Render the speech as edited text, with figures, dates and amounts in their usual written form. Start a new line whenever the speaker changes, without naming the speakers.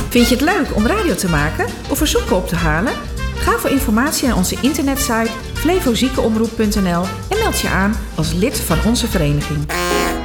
Vind je het leuk om radio te maken of verzoeken op te halen? Ga voor informatie naar onze internetsite flevoziekenomroep.nl en meld je aan als lid van onze vereniging.